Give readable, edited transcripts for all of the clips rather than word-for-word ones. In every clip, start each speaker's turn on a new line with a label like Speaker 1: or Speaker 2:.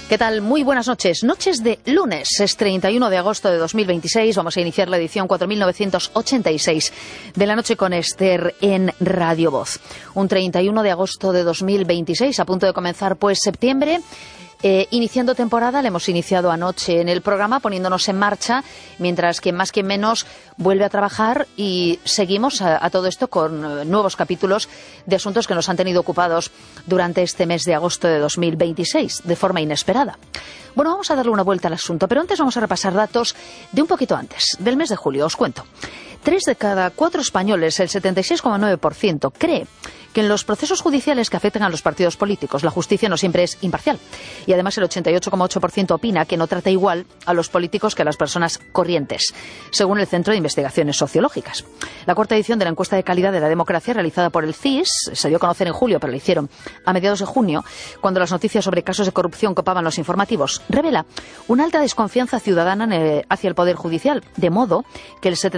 Speaker 1: ¿Qué tal? Muy buenas noches. Noches de lunes, es 31 de agosto de 2026. Vamos a iniciar la edición 4986 de la noche con Esther en Radio Voz. Un 31 de agosto de 2026, a punto de comenzar pues septiembre. Iniciando temporada, la hemos iniciado anoche en el programa poniéndonos en marcha, mientras que más que menos vuelve a trabajar y seguimos a todo esto con nuevos capítulos de asuntos que nos han tenido ocupados durante este mes de agosto de 2026, de forma inesperada. Bueno, vamos a darle una vuelta al asunto, pero antes vamos a repasar datos de un poquito antes, del mes de julio. Os cuento. 3 de cada 4 españoles, el 76,9%, cree que en los procesos judiciales que afectan a los partidos políticos la justicia no siempre es imparcial. Y además el 88,8% opina que no trata igual a los políticos que a las personas corrientes, según el Centro de Investigaciones Sociológicas. La cuarta edición de la encuesta de calidad de la democracia realizada por el CIS se dio a conocer en julio, pero la hicieron a mediados de junio, cuando las noticias sobre casos de corrupción copaban los informativos. Revela una alta desconfianza ciudadana hacia el Poder Judicial, de modo que el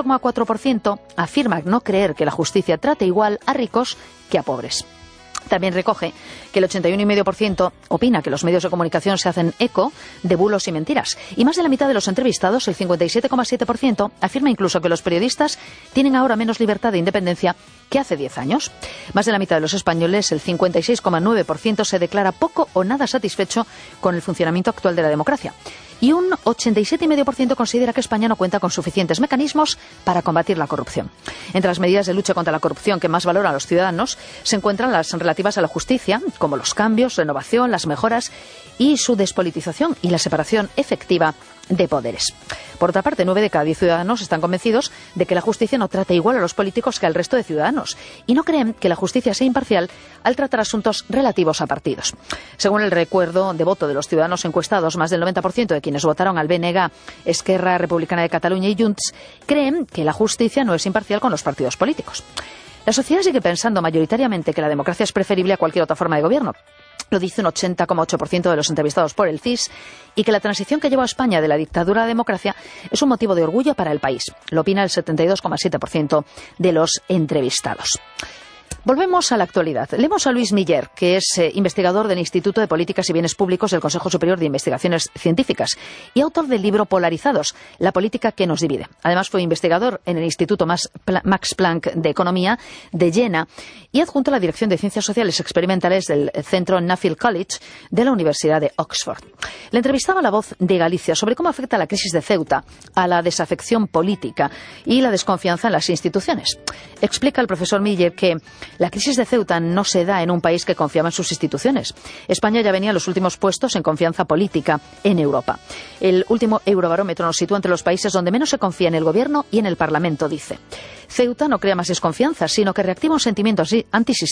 Speaker 1: 78,4% afirma no creer que la justicia trate igual a ricos que a pobres. También recoge que el 81,5% opina que los medios de comunicación se hacen eco de bulos y mentiras. Y más de la mitad de los entrevistados, el 57,7%, afirma incluso que los periodistas tienen ahora menos libertad de independencia que hace 10 años. Más de la mitad de los españoles, el 56,9%, se declara poco o nada satisfecho con el funcionamiento actual de la democracia. Y un 87,5% considera que España no cuenta con suficientes mecanismos para combatir la corrupción. Entre las medidas de lucha contra la corrupción que más valoran los ciudadanos se encuentran las relativas a la justicia, como los cambios, renovación, las mejoras y su despolitización y la separación efectiva de poderes. Por otra parte, 9 de cada 10 ciudadanos están convencidos de que la justicia no trata igual a los políticos que al resto de ciudadanos y no creen que la justicia sea imparcial al tratar asuntos relativos a partidos. Según el recuerdo de voto de los ciudadanos encuestados, más del 90% de quienes votaron al BNG, Esquerra Republicana de Cataluña y Junts creen que la justicia no es imparcial con los partidos políticos. La sociedad sigue pensando mayoritariamente que la democracia es preferible a cualquier otra forma de gobierno. Lo dice un 80,8% de los entrevistados por el CIS, y que la transición que lleva a España de la dictadura a la democracia es un motivo de orgullo para el país. Lo opina el 72,7% de los entrevistados. Volvemos a la actualidad. Leemos a Luis Miller, que es investigador del Instituto de Políticas y Bienes Públicos del Consejo Superior de Investigaciones Científicas y autor del libro Polarizados, la política que nos divide. Además fue investigador en el Instituto Max Planck de Economía de Jena y adjunto a la Dirección de Ciencias Sociales Experimentales del Centro Nuffield College de la Universidad de Oxford. Le entrevistaba La Voz de Galicia sobre cómo afecta la crisis de Ceuta a la desafección política y la desconfianza en las instituciones. Explica el profesor Miller que la crisis de Ceuta no se da en un país que confiaba en sus instituciones. España ya venía en los últimos puestos en confianza política en Europa. El último Eurobarómetro nos sitúa entre los países donde menos se confía en el gobierno y en el Parlamento, dice. Ceuta no crea más desconfianza, sino que reactiva un sentimiento antisistema